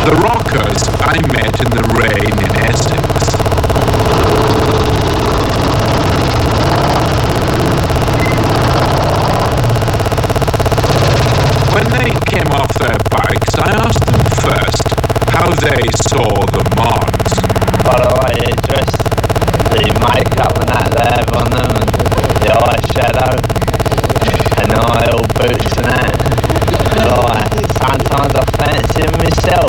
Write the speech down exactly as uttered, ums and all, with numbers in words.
The rockers I met in the rain in Essex. When they came off their bikes, I asked them first how they saw the mods. By the way they dress, the makeup and that they have on them, and the eyeshadow, and the high heel boots and that. Like, sometimes I fancy them myself.